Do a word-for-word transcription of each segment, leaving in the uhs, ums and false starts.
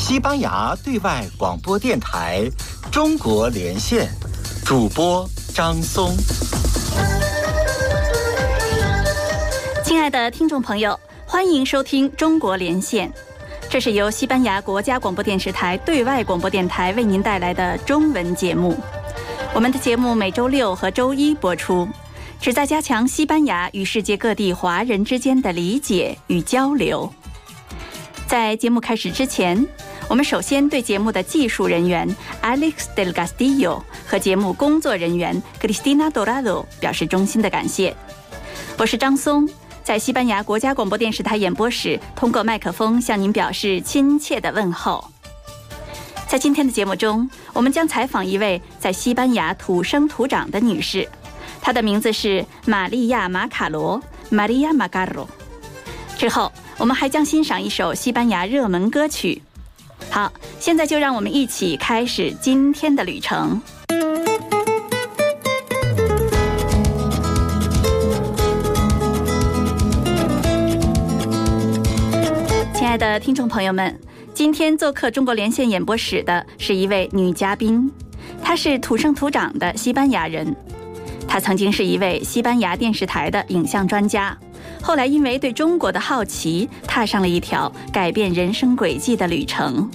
西班牙对外广播电台中国连线，主播张松。 亲爱的听众朋友，欢迎收听中国连线，这是由西班牙国家广播电视台对外广播电台为您带来的中文节目。我们的节目每周六和周一播出，旨在加强西班牙与世界各地华人之间的理解与交流。在节目开始之前，我们首先对节目的技术人员 Alex del Castillo 和节目工作人员 Cristina Dorado 表示衷心的感谢。我是张松，在西班牙国家广播电视台演播室通过麦克风向您表示亲切的问候。在今天的节目中，我们将采访一位在西班牙土生土长的女士，她的名字是玛利亚·马卡罗 Maria Macarro。 之后我们还将欣赏一首西班牙热门歌曲。好，现在就让我们一起开始今天的旅程。亲爱的听众朋友们，今天做客中国连线演播室的是一位女嘉宾，她是土生土长的西班牙人，她曾经是一位西班牙电视台的影像专家，后来因为对中国的好奇，踏上了一条改变人生轨迹的旅程。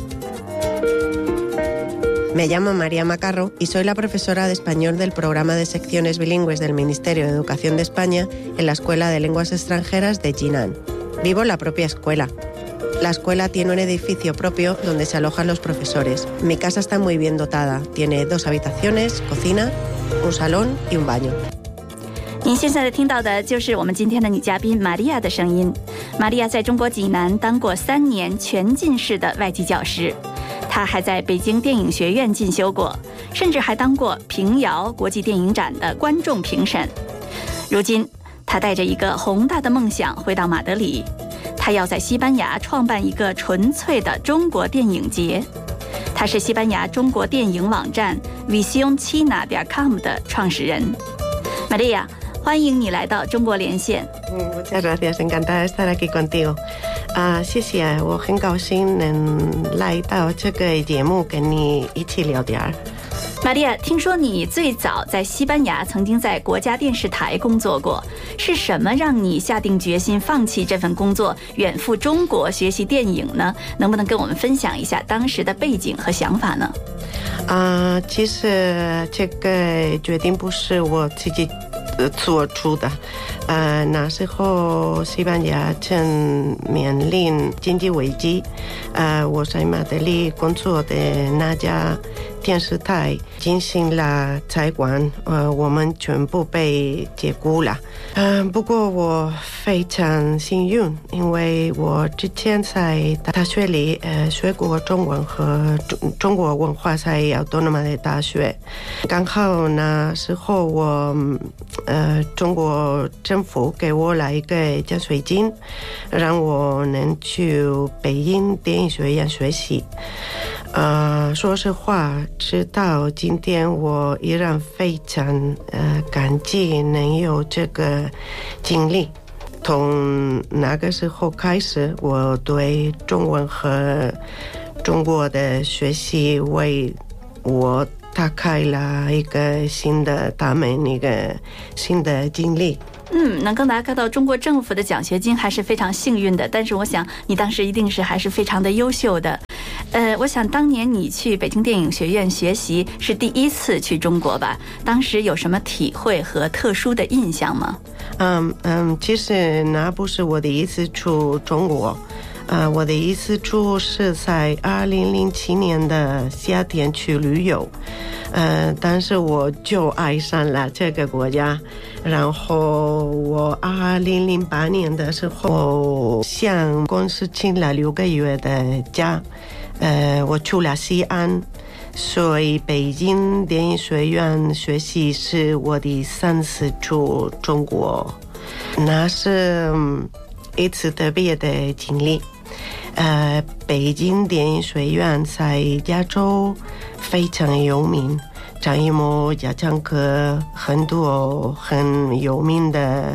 Me llamo María Macarro y soy la profesora de español del programa de secciones bilingües del Ministerio de Educación de España en la Escuela de Lenguas Extranjeras de Jinan. Vivo en la propia escuela. La escuela tiene un edificio propio donde se alojan los profesores. Mi casa está muy bien dotada. Tiene dos habitaciones, cocina, un salón y un baño. 您现在听到的就是我们今天的女嘉宾玛利亚的声音。玛利亚在中国济南当过三年全进士的外籍教师，她还在北京电影学院进修过，甚至还当过平遥国际电影展的观众评审。如今她带着一个宏大的梦想回到马德里，她要在西班牙创办一个纯粹的中国电影节。她是西班牙中国电影网站 visión china 点 com 的创始人。玛利亚，欢迎你来到中国连线。 Muchas gracias, encantada de estar aquí contigo. 啊，谢谢，我很高兴能来到这个节目跟你一起聊天。 玛利亚，听说你最早在西班牙曾经在国家电视台工作过，是什么让你下定决心放弃这份工作，远赴中国学习电影呢？能不能跟我们分享一下当时的背景和想法呢？ 啊，其实这个决定不是我自己做出的。呃，那时候西班牙正面临经济危机，呃，我在马德里工作的那家电视台进行了采管，呃，我们全部被解雇了。嗯、呃，不过我非常幸运，因为我之前在大学里呃学过中文和中中国文化，在奥多诺玛的大学。刚好那时候我呃中国政府给我了一个奖学金，让我能去北京电影学院学习。呃，说实话，直到今天我依然非常呃感激能有这个经历。从那个时候开始，我对中文和中国的学习为我打开了一个新的大门，一个新的经历。 嗯，能够拿到中国政府的奖学金还是非常幸运的，但是我想你当时一定是还是非常的优秀的。呃，我想当年你去北京电影学院学习是第一次去中国吧？当时有什么体会和特殊的印象吗？ 嗯嗯，其实那不是我第一次去中国。呃，我的意思就是在二零零七年的夏天去旅游，呃，但是我就爱上了这个国家。然后我二零零八年的时候向公司请了六个月的假，呃，我去了西安，所以北京电影学院学习是我的三次去中国，那是一次特别的经历。呃，北京电影学院在亚洲非常有名，张艺谋、贾樟柯很多很有名的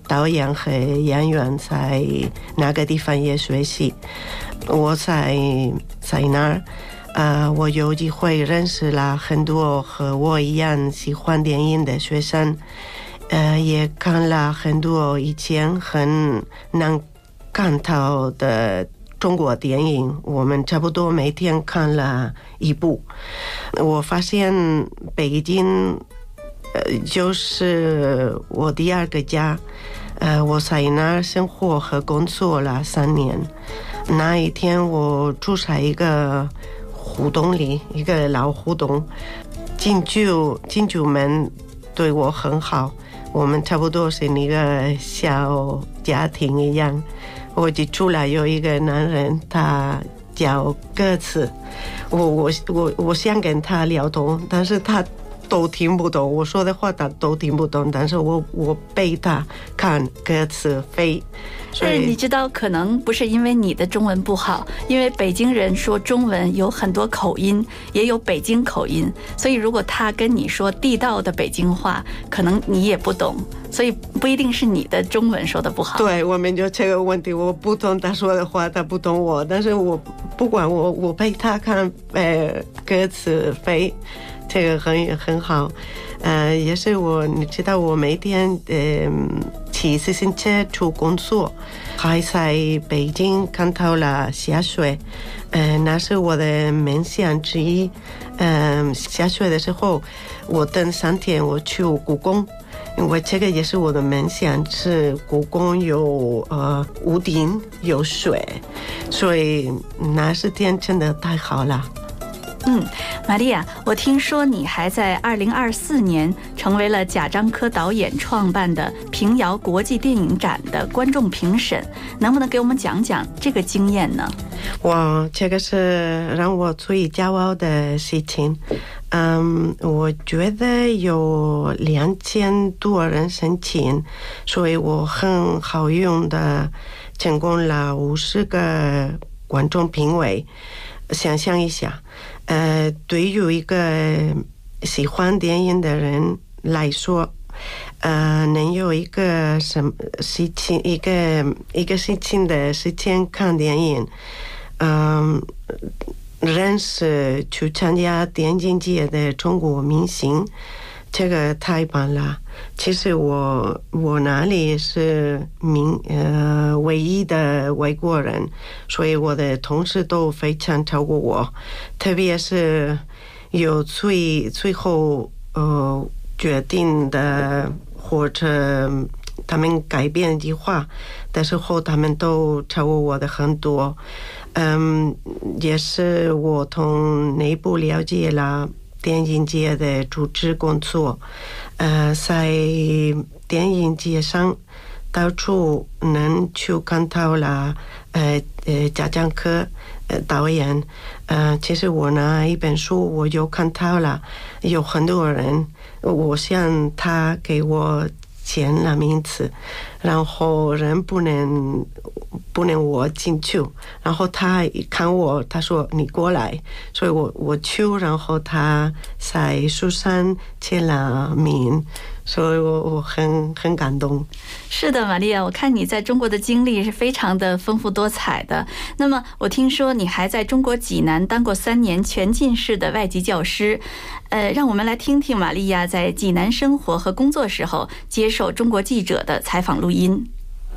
导演和演员在那个地方也学习。我在在那儿，呃，我有机会认识了很多和我一样喜欢电影的学生，呃，也看了很多以前很难看到的中国电影，我们差不多每天看了一部。我发现北京，呃，就是我第二个家。呃，我在那儿生活和工作了三年。那一天我住在一个胡同里，一个老胡同，进去进去门对我很好，我们差不多是一个小家庭一样。我就出来有一个男人，他叫鸽子，我我我我想跟他聊通，但是他都听不懂我说的话，他都听不懂，但是我我背他看歌词飞。 所以你知道，可能不是因为你的中文不好，因为北京人说中文有很多口音，也有北京口音，所以如果他跟你说地道的北京话，可能你也不懂，所以不一定是你的中文说的不好。 对，我们就这个问题，我不懂他说的话，他不懂我，但是我不管我我陪他看呃歌词飞。这个很很好，呃，也是我，你知道，我每天呃骑自行车去工作，还在北京看到了下雪，呃，那是我的梦想之一。嗯、呃，下雪的时候，我等三天我去故宫，因为这个也是我的梦想，是故宫有呃屋顶有雪，所以那十天真的太好了。 嗯，玛利亚，我听说你还在二零二四年成为了贾樟柯导演创办的平遥国际电影展的观众评审，能不能给我们讲讲这个经验呢？ 哇，这个是让我最骄傲的事情。嗯，我觉得有两千多人申请，所以我很好运的成功了五十个观众评委。想象一下，呃，对于一个喜欢电影的人来说，呃，能有一个什么事情，一个一个事情的时间看电影，嗯、呃，认识去参加电影节的中国明星，这个太棒了。其实我我那里是民呃唯一的外国人，所以我的同事都非常超过我，特别是有最最后呃决定的或者他们改变计划的时候，他们都超过我的很多。嗯，也是我从内部了解了电影节的组织工作，呃，在电影节上到处能去看到了呃呃贾樟柯呃导演，呃，其实我那一本书我就看到了，有很多人，我想他给我签了名字，然后人不能不能我进去，然后他一看我，他说你过来，所以我我去，然后他在书上签了名，所以我我很很感动。 是的，玛利亚，我看你在中国的经历是非常的丰富多彩的。那么我听说你还在中国济南当过三年全进士的外籍教师，呃，让我们来听听玛利亚在济南生活和工作时候接受中国记者的采访录音。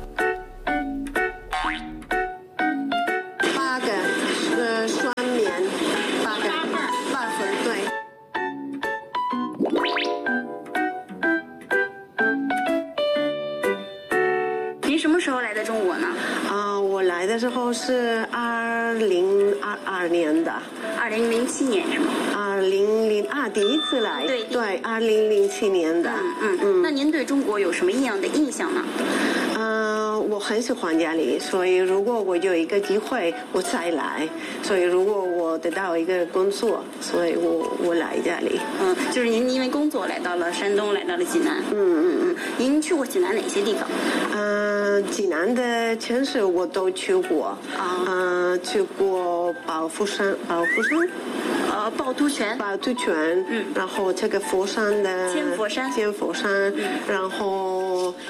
八个呃双棉，八个八分对。 您什么时候来的中国呢？ 啊、呃，我来的时候是二零二二年的， 二零零七年是吗？ 二零零二第一次来， 对对，二零零七年的。 嗯嗯嗯。那您对中国有什么样的印象呢？ 嗯、呃，我很喜欢家里，所以如果我有一个机会，我再来。所以如果我得到一个工作，所以我我来家里。 嗯，就是您因为工作来到了山东，来到了济南。 嗯嗯嗯。 您去过济南哪些地方？ 嗯、呃，济南的城市我都去过。啊。嗯、呃，去过宝福山，宝福山。 呃，趵突泉。 趵突泉。 嗯。 然后这个佛山的。 千佛山。 千佛山。 嗯。 然后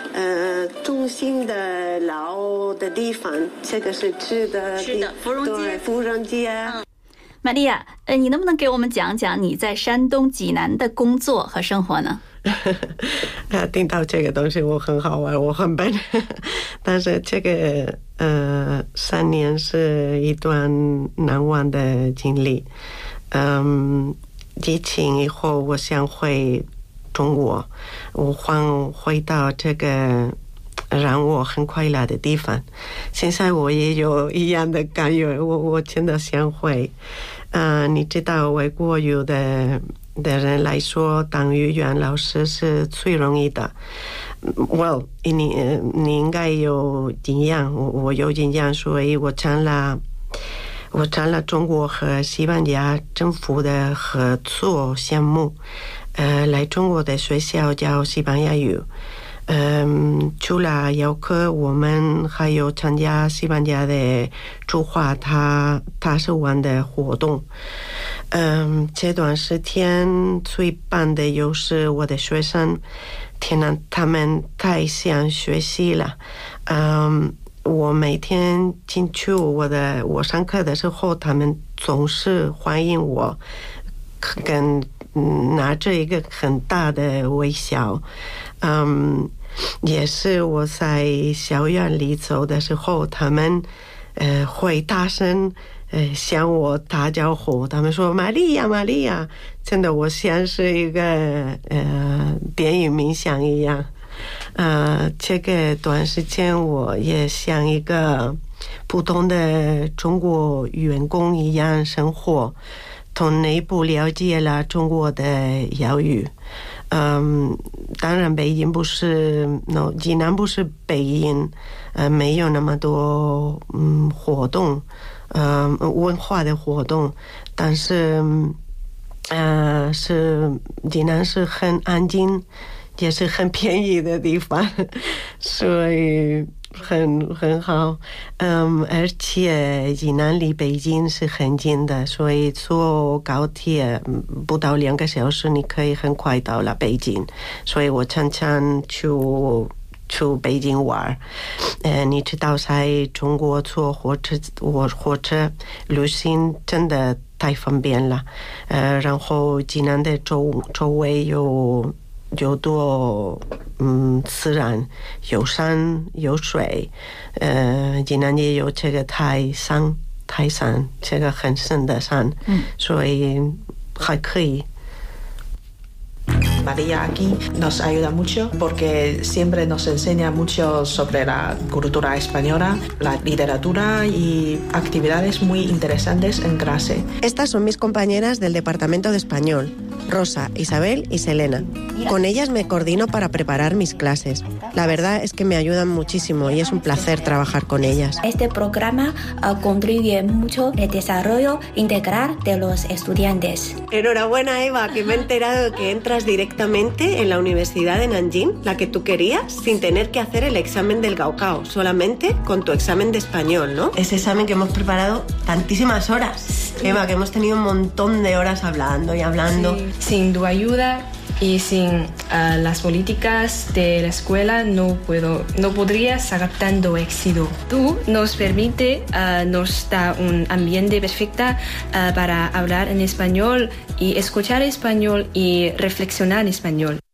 呃中心的老的地方，这个是吃的吃的芙蓉街， 对，芙蓉街。嗯， 玛利亚，呃，你能不能给我们讲讲你在山东济南的工作和生活呢？ 啊，听到这个东西我很好玩，我很笨，但是这个呃三年是一段难忘的经历。嗯，疫情以后我想回中国，我换回到这个让我很快乐的地方。现在我也有一样的感觉，我我真的想回。呃，你知道外国语的的人来说，当语言老师是最容易的。Well， 你你应该有经验，我我有经验，所以我参了我参了中国和西班牙政府的合作项目，呃，来中国的学校教西班牙语。嗯，除了游客，我们还有参加西班牙的驻华大大使馆的活动。嗯，这段时间最棒的就是我的学生，天哪，他们太想学习了。嗯，我每天进去我的我上课的时候，他们总是欢迎我，跟拿着一个很大的微笑。嗯，也是我在校园里走的时候，他们呃会大声呃向我打招呼，他们说玛利亚玛利亚，真的我像是一个呃电影明星一样。呃这个短时间我也像一个普通的中国员工一样生活，从内部了解了中国的giáo育。嗯，当然北京不是 no 济南不是北京，呃没有那么多嗯活动，呃文化的活动，但是呃是济南是很安静，也是很便宜的地方，所以很很好。嗯，而且济南离北京是很近的，所以坐高铁不到两个小时你可以很快到了北京，所以我常常去去北京玩。呃，你知道在中国坐火车我火车旅行真的太方便了。呃，然后济南的周周围有有多嗯自然，有山有水，呃，济南也有这个泰山，泰山这个很深的山，嗯，所以还可以。 María aquí nos ayuda mucho porque siempre nos enseña mucho sobre la cultura española, la literatura y actividades muy interesantes en clase. Estas son mis compañeras del Departamento de Español, Rosa, Isabel y Selena. Con ellas me coordino para preparar mis clases. La verdad es que me ayudan muchísimo y es un placer trabajar con ellas. Este programa uh, contribuye mucho al desarrollo integral de los estudiantes. Enhorabuena, Eva, que me he enterado que entras directamente en la Universidad de Nanjing, la que tú querías, sin tener que hacer el examen del Gaokao, solamente con tu examen de español, ¿no? Ese examen que hemos preparado tantísimas horas. Sí. Eva, que hemos tenido un montón de horas hablando y hablando. Sí. Sin tu ayuda y sin uh, las políticas de la escuela no puedo, no podría sacar tanto éxito. Tú nos permite, uh, nos da un ambiente perfecto uh, para hablar en español y escuchar español y reflexionar en español.